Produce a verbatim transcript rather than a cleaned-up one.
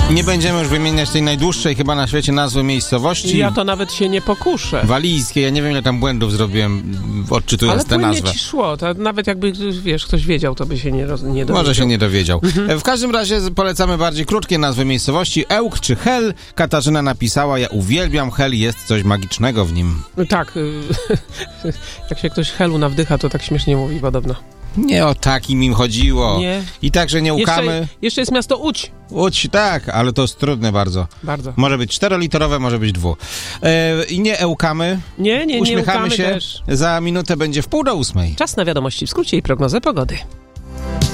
Nie będziemy już wymieniać tej najdłuższej chyba na świecie nazwy miejscowości. Ja to nawet się nie pokuszę. Walijskiej, ja nie wiem ile tam błędów zrobiłem odczytując tę nazwę. Ale płynnie ci szło, to nawet jakby, wiesz, ktoś wiedział, to by się nie, roz, nie dowiedział. Może się nie dowiedział. Mhm. W każdym razie polecamy bardziej krótkie nazwy miejscowości. Ełk czy Hel. Katarzyna napisała, ja uwielbiam Hel, jest coś magicznego w nim. Tak, jak się ktoś Helu nawdycha, to tak śmiesznie mówi podobno. Nie o takim im chodziło. Nie. I także nie łkamy. Jeszcze, jeszcze jest miasto Łódź. Łódź, tak, ale to jest trudne bardzo. Bardzo. Może być czteroliterowe, może być dwu. E, I nie ełkamy. Nie, nie, nie Uśmiechamy łkamy się. też. Za minutę będzie w pół do ósmej. Czas na wiadomości w skrócie i prognozę pogody.